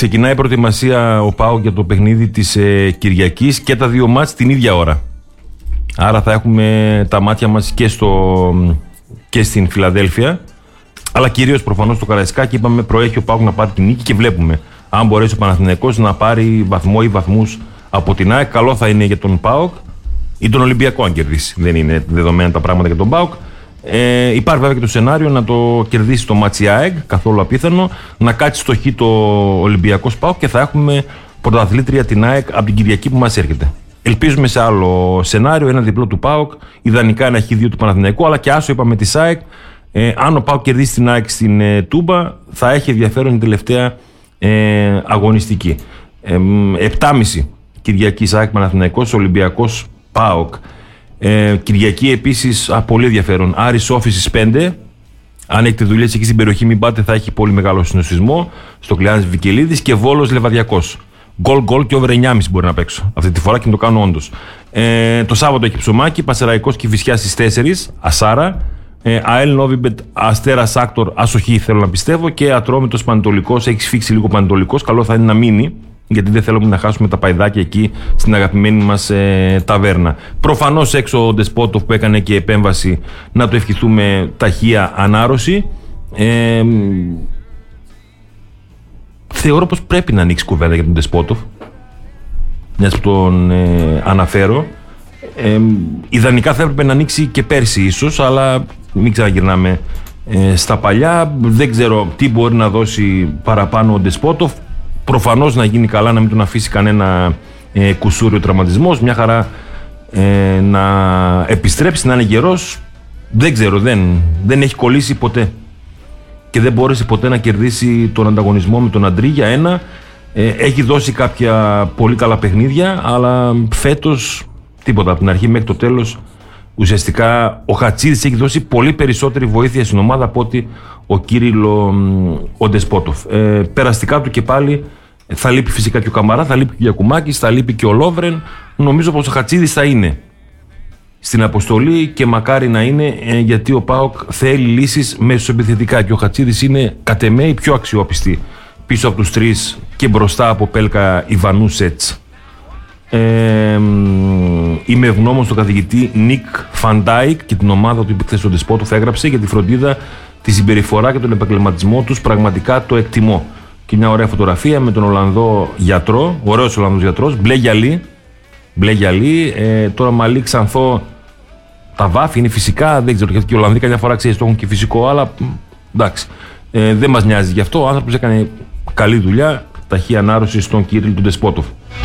Ξεκινάει η προετοιμασία ο ΠΑΟΚ για το παιχνίδι της Κυριακής και τα δύο μάτς την ίδια ώρα. Άρα θα έχουμε τα μάτια μας και στην Φιλαδέλφια, αλλά κυρίως προφανώς στο Καραϊσκάκι. Είπαμε προέχει ο ΠΑΟΚ να πάρει την νίκη και βλέπουμε αν μπορέσει ο Παναθηναϊκός να πάρει βαθμό ή βαθμούς από την ΑΕΚ. Καλό θα είναι για τον ΠΑΟΚ ή τον Ολυμπιακό αν κερδίσει. Δεν είναι δεδομένα τα πράγματα για τον ΠΑΟΚ. Υπάρχει βέβαια και το σενάριο να το κερδίσει το μάτσι ΑΕΚ, καθόλου απίθανο, να κάτσει στο χ το Ολυμπιακός ΠΑΟΚ και θα έχουμε πρωταθλήτρια την ΑΕΚ από την Κυριακή που μας έρχεται. Ελπίζουμε σε άλλο σενάριο, ένα διπλό του ΠΑΟΚ, ιδανικά ένα χ2 του Παναθηναϊκού, αλλά και άσο είπαμε τη ΑΕΚ. Αν ο ΠΑΟΚ κερδίσει την ΑΕΚ στην Τούμπα, θα έχει ενδιαφέρον την τελευταία αγωνιστική. 7.30 Κυριακή ΑΕΚ Παναθηναϊκός, Ολυμπιακός ΠΑΟΚ. Κυριακή επίσης πολύ ενδιαφέρον. Άρης Όφης στις 5. Αν έχετε δουλειές εκεί στην περιοχή, μην πάτε, θα έχει πολύ μεγάλο συνοστισμό. Στο Κλεάνης Βικελίδης και Βόλος Λεβαδιακός. Γκολ και over 9,5 μπορεί να παίξω. Αυτή τη φορά και το κάνω όντως. Το Σάββατο έχει ψωμάκι. Πασεραϊκός Κηφισιάς στις 4. Ασάρα. ΑΕΛ Νόβιμπετ Αστέρας Άκτορ. Ασοχή θέλω να πιστεύω. Και Ατρόμητος Πανετολικός. Έχει σφίξει λίγο Πανετολικός. Καλό θα είναι να μείνει, γιατί δεν θέλουμε να χάσουμε τα παϊδάκια εκεί στην αγαπημένη μας ταβέρνα. Προφανώς έξω ο Ντεσπότοφ που έκανε και επέμβαση, να του ευχηθούμε ταχεία ανάρρωση. Θεωρώ πως πρέπει να ανοίξει κουβέντα για τον Ντεσπότοφ, μιας που τον αναφέρω. Ιδανικά θα έπρεπε να ανοίξει και πέρσι ίσως, αλλά μην ξαναγυρνάμε στα παλιά. Δεν ξέρω τι μπορεί να δώσει παραπάνω ο Ντεσπότοφ. Προφανώς να γίνει καλά, να μην τον αφήσει κανένα κουσούριο τραυματισμός. Μια χαρά να επιστρέψει, να είναι γερός. Δεν ξέρω, δεν έχει κολλήσει ποτέ. Και δεν μπόρεσε ποτέ να κερδίσει τον ανταγωνισμό με τον Αντρί για ένα. Έχει δώσει κάποια πολύ καλά παιχνίδια, αλλά φέτος τίποτα. Από την αρχή μέχρι το τέλος, ουσιαστικά ο Χατσίδης έχει δώσει πολύ περισσότερη βοήθεια στην ομάδα από ότι ο Κύριλο ο Ντεσπότοφ. Περαστικά του και πάλι θα λείπει φυσικά και ο Καμαρά, θα λείπει και ο Γιακουμάκης, θα λείπει και ο Λόβρεν. Νομίζω πως ο Χατσίδης θα είναι στην αποστολή και μακάρι να είναι, γιατί ο ΠΑΟΚ θέλει λύσεις μεσοεπιθετικά και ο Χατσίδης είναι κατ' εμέ η πιο αξιόπιστη πίσω από τους τρεις και μπροστά από Πέλκα, Ιβανού, Σέτς. Είμαι ευγνώμων στον καθηγητή Νίκ Φαντάικ και την ομάδα του που χθες ο Ντεσπότοφ έγραψε για τη φροντίδα, τη συμπεριφορά και τον επαγγελματισμό τους. Πραγματικά το εκτιμώ. Και μια ωραία φωτογραφία με τον Ολλανδό γιατρό, ωραίος Ολλανδός γιατρός, μπλε γυαλί. Τώρα μαλλί ξανθό, τα βάφη είναι φυσικά, δεν ξέρω, γιατί και οι Ολλανδοί καμιά φορά ξέρεις το έχουν και φυσικό, αλλά εντάξει, δεν μας νοιάζει γι' αυτό. Ο άνθρωπος έκανε καλή δουλειά, ταχεία ανάρρωση στον κύριο του Ντεσπότοφ.